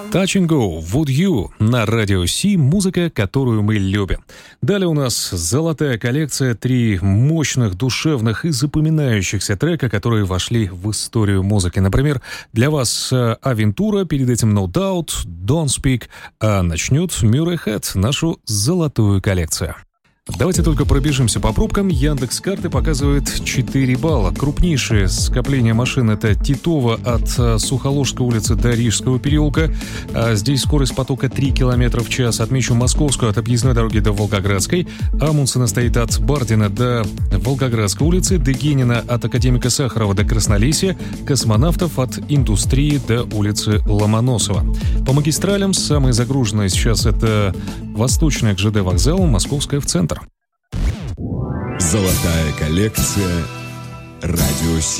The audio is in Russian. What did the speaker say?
Touch and Go, Would You на Радио Си, музыка, которую мы любим. Далее у нас золотая коллекция, 3 мощных, душевных и запоминающихся трека, которые вошли в историю музыки. Например, для вас Авентура, перед этим No Doubt, Don't Speak, а начнет Murray Head, нашу золотую коллекцию. Давайте только пробежимся по пробкам. Яндекс.Карты показывает 4 балла. Крупнейшее скопление машин — это Титово от Сухоложской улицы до Рижского переулка. Здесь скорость потока 3 км в час. Отмечу Московскую от объездной дороги до Волгоградской. Амундсена стоит от Бардина до Волгоградской улицы. Дегенина от Академика Сахарова до Краснолесья. Космонавтов от Индустрии до улицы Ломоносова. По магистралям самая загруженная сейчас — это Восточная к ЖД вокзалу, Московская в центр. Золотая коллекция «Радио Си».